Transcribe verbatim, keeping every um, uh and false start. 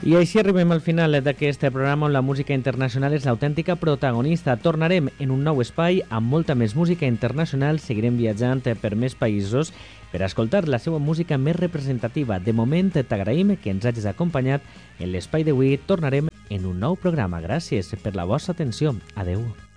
I així arribem al final d'aquest programa on la música internacional és l'autèntica protagonista. Tornarem en un nou espai amb molta més música internacional, seguirem viatjant per més països per escoltar la seva música més representativa. De moment t'agraïm que ens hagis acompanyat en l'espai d'avui. Tornarem en un nou programa. Gràcies per la vostra atenció. Adeu.